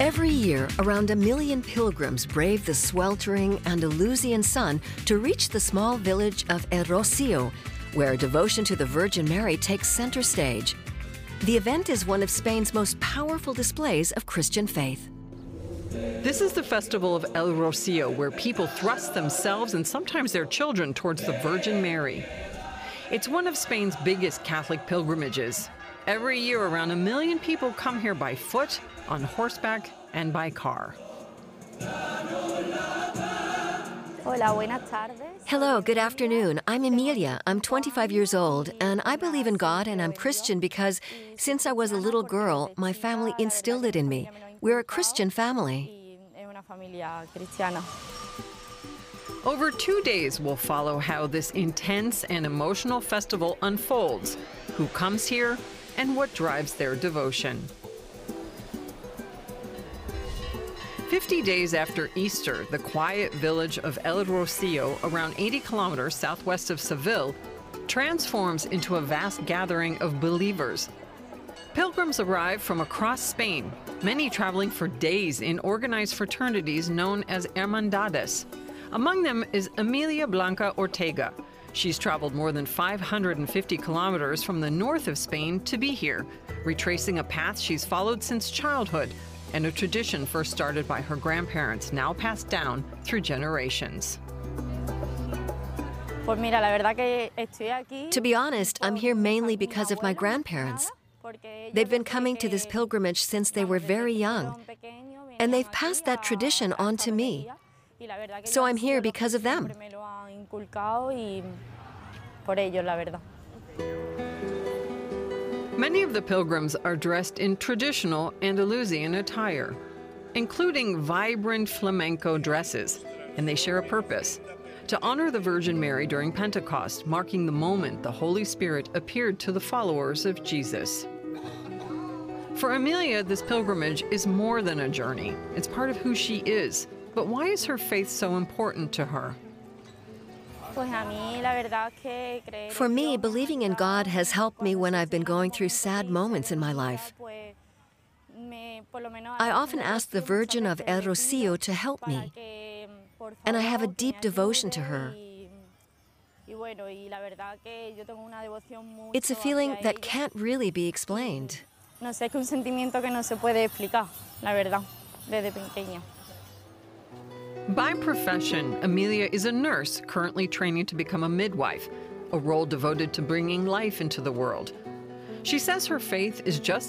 Every year, around 1 million pilgrims brave the sweltering Andalusian sun to reach the small village of El Rocío, where devotion to the Virgin Mary takes center stage. The event is one of Spain's most powerful displays of Christian faith. This is the festival of El Rocío, where people thrust themselves and sometimes their children towards the Virgin Mary. It's one of Spain's biggest Catholic pilgrimages. Every year, around 1 million people come here by foot, on horseback, and by car. Hello, good afternoon. I'm Emilia. I'm 25 years old, and I believe in God and I'm Christian because since I was a little girl, my family instilled it in me. We're a Christian family. Over 2 days, we'll follow how this intense and emotional festival unfolds, who comes here, and what drives their devotion. 50 days after Easter, the quiet village of El Rocío, around 80 kilometers southwest of Seville, transforms into a vast gathering of believers. Pilgrims arrive from across Spain, many traveling for days in organized fraternities known as Hermandades. Among them is Emilia Blanca Ortega. She's traveled more than 550 kilometers from the north of Spain to be here, retracing a path she's followed since childhood, and a tradition first started by her grandparents, now passed down through generations. To be honest, I'm here mainly because of my grandparents. They've been coming to this pilgrimage since they were very young, and they've passed that tradition on to me. So I'm here because of them. Many of the pilgrims are dressed in traditional Andalusian attire, including vibrant flamenco dresses, and they share a purpose: to honor the Virgin Mary during Pentecost, marking the moment the Holy Spirit appeared to the followers of Jesus. For Emilia, this pilgrimage is more than a journey. It's part of who she is. But why is her faith so important to her? For me, believing in God has helped me when I've been going through sad moments in my life. I often ask the Virgin of El Rocío to help me, and I have a deep devotion to her. It's a feeling that can't really be explained. By profession, Emilia is a nurse currently training to become a midwife, a role devoted to bringing life into the world. She says her faith is just